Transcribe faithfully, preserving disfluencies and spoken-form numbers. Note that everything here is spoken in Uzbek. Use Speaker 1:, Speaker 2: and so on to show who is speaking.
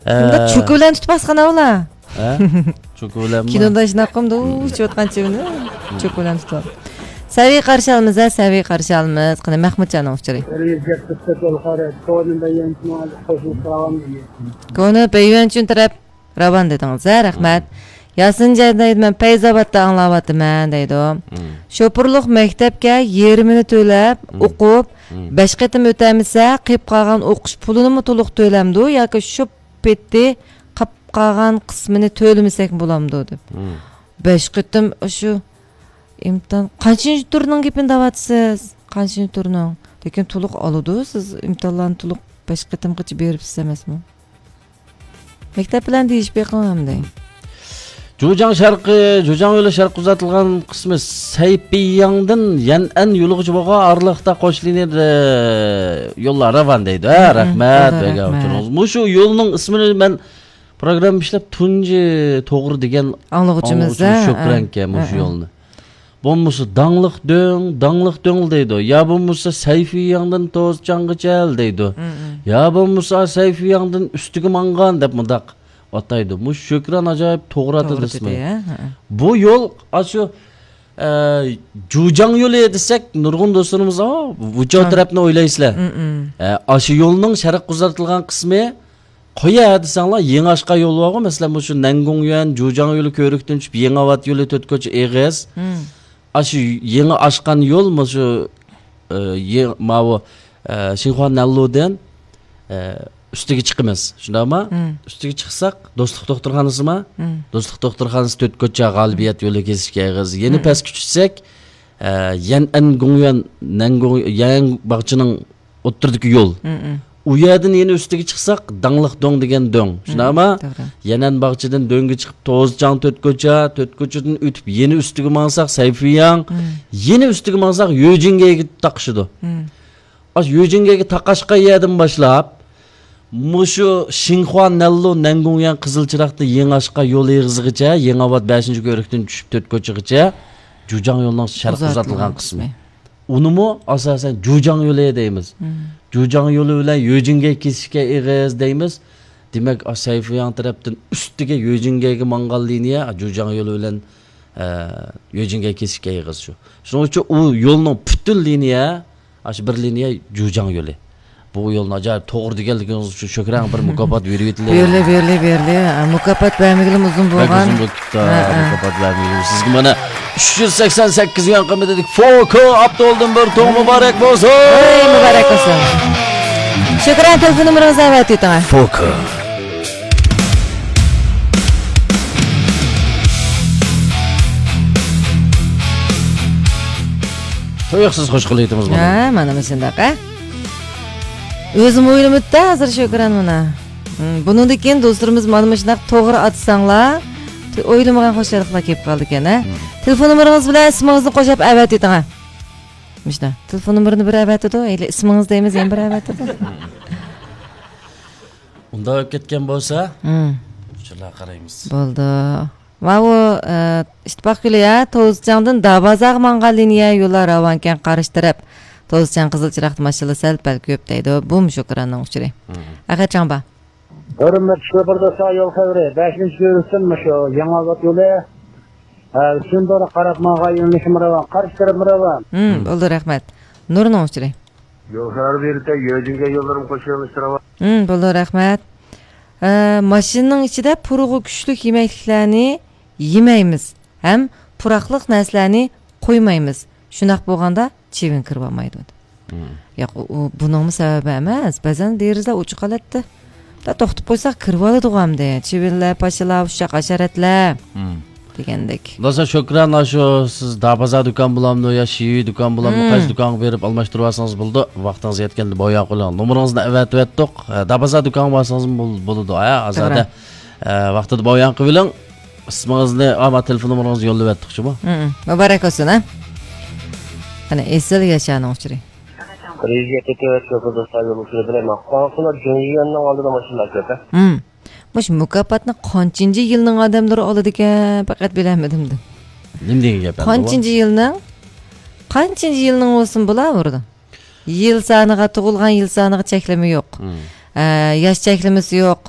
Speaker 1: Bunda chokolan tutib basqana ola.
Speaker 2: Ha? Chokolan mı?
Speaker 1: Kinoda shinaqamda u ichayotganchimni chokolan tutib. Saviy qarshi olamiz, saviy qarshi olamiz. Qani Mahmudjonning uchiri. Koni peyvanchun taraf ravan dedingiz, rahmat. Yasinja deydi, men Payzobodda anglayapman deydi. Shopurluq maktabga yerimini to'lab, o'qib, besh qatim o'tamisa, qilib qolgan o'qish pulini to'liq to'lamdi yoki shu petdi qilib qolgan qismini to'lamasak bo'lamdi deb. besh qatim shu imtihon qancha turning gapini davatsiz? Qancha turning? Lekin to'liq oladi, siz imtihonlarni to'liq besh qatimgacha beribsiz emasmi? Maktab bilan deyish beqonamda.
Speaker 2: Jujang sharqi, Jujang yo'li sharq uzatilgan qismi Saypiyangdan Yan'an yo'lig'ichi bo'lgan Arliqda qo'shilgan yo'llar ravan deydi. Ha, rahmat bergan uchun. Mushu yo'lning ismini men program ishlab tunji to'g'ri degan
Speaker 1: anglag'uchimizda
Speaker 2: shukranka mushu yo'lni. Bo'lmasa dangliq do'ng, dangliq do'ng deydi. Ya bo'lmasa Sayfiyangdan To'zchanggacha deydi. Ya bo'lmasa Sayfiyangdan ustiga mangan deb mundaq ataydı. Bu Şükran acayip to'g'ri desmi. Bu yo'l aşu e, Jujang yo'li desek nurg'un do'stlarimiz bu tarafni o'ylaysizlar. E, aşu yo'lning sharq uzatilgan qismi qo'ya desanglar Yengashqa yo'l bor, masalan bu shu Nangongyan Jujang yo'li ko'rikdan chiqib Yengavat yo'li to'tkochi eg'iz. Aşu yangi aşqan yo'l shu e, mavu e, Xinhuan Nalludan e, üstüge chiqimiz. Shundaymi? Üstüge chiqsak, do'stlik doktorxonasimi? Do'stlik doktorxonasi to'tkocha g'albiyat yo'li kesishga eg'iz. Yeni past kuchsak, Yan'an Gongyan Nangong Yang bag'chining o'ttirdiki yo'l. U yerdan yeni üstüge chiqsak, dangliq dong degan dong. Shundaymi? Yanan bag'chidan do'ngga chiqib To'zchang to'tkocha, to'tkochadan o'tib yeni üstüge mansak Sayfiyang, yeni üstüge mansak Yojingga taqishidi. Ash Yojingga taqashqa yerdan boshlab Mushu Xinhuan Nallu Nangongyan Qizilchiroqda Yengashqa yo'l eg'izigacha, Yengavat beshinchi ko'rikdan tushib to'tkochigacha Jujang yo'lining sharq uzatilgan qismi. Unimi asosan Jujang yo'li deymiz. Jujang yo'li bilan Yojingga kesishga eg'iz deymiz. Demak, Sayfiyang tarafdan ustiga Yojingga mangan liniya Jujang yo'li bilan Yojingga kesishga eg'iz shu. Shuning uchun u yo'lning butun liniya, ash bir liniya Jujang yo'li. Bu yo'lni acayip to'g'ri deganligingiz uchun shukran bir mukofot berib o'tiladi.
Speaker 1: Berli, berli, berli. Mukofot bermagim uzun bo'lgan.
Speaker 2: Uzun bo'ldi. Mukofot bermagim. Sizga mana uch yuz sakson sakkiz yon qilma dedik. Foko Abdoldan bir to'g' muborak bo'lsin.
Speaker 1: Ey, muborak bo'lsin. Shukran, telefon nomeringizni aytib o'ting.
Speaker 2: Foko. To'yqsiz xush qilayotimiz buni.
Speaker 1: Ha, mana shundaqa. Özüm o'ylamadi hozir Shukran mana. Bundan keyin do'stlarimiz mana shunday to'g'ri atsanglar, o'ylamagan xo'shaliklar kelib qoldi ekan, ha. Telefon nomeringiz bilan ismingizni qo'shib avat eting. Mishna, telefon nomerini bir avat edi, endi ismingiz deymiz, ham bir avat edi.
Speaker 2: Unda olib ketgan bo'lsa, shular qaraymiz.
Speaker 1: Bo'ldi. Va u ittifoq yo'li To'zchangdan Dabazaq mangan liniya yo'llar ravankan qarishtirib To'zchang Qizilchiroqda mashina sal pal ko'p deydi. Bu Shukranning uchiri. Aqachon ba.
Speaker 3: Hurmat Shukronda yo'l xavri. beshinchi ko'rikdan shu Yangavat yo'li. Shundora qarab maga yo'nalishim ravan, qarishtirib ravan.
Speaker 1: Hmm, bo'ldi, rahmat. Nurning uchiri.
Speaker 3: Yo'l xavri berdi, Yojingga yo'llarim qo'shilib ravan.
Speaker 1: Hmm, bo'ldi, rahmat. Mashinaning ichida purug'i kuchli yemaklarni yemaymiz. Ham puraqliq narsalarni qo'ymaymiz. Shunaq bo'lganda chivin kirib olmaydi. Yo'q, buning sababi emas. Ba'zan derizlar o'chib qoladi. Da to'xtab qo'ysak kirib oladi-g'amda. Chivinlar, pashalar, ushaq hasharotlar degandek.
Speaker 2: Do'stlar, Shukran, shu siz Dabaza do'kon bilanmi yo Shivi do'kon bilanmi qaysi do'konga berib almashtirib olsangiz bo'ldi. Vaqtingiz yetganda boya qo'ying. Nomeringizni avat etdik. Dabaza do'kon bo'lsangiz bo'ladi. Azada vaqtida boya qiling. Ismingizni, ama telefon nomeringizni yo'llab etdik-chi bu.
Speaker 1: Muborak bo'lsin, ha. Ana esil yashaning uchiri.
Speaker 3: Prezident ko'pida sayyohlar bilan qonunlar jurnalning oldida mashinalar ko'p.
Speaker 1: Hmm. Mush mukofotni qanchinchi yilning odamlari oladi ekan, faqat bilmadim.
Speaker 2: Nim degan gap?
Speaker 1: Qanchinchi yilning? Qanchinchi yilning bo'lsin bo'laverdi. Yil saniga tug'ilgan yil saniga cheklama yo'q. Yosh cheklamasi yo'q.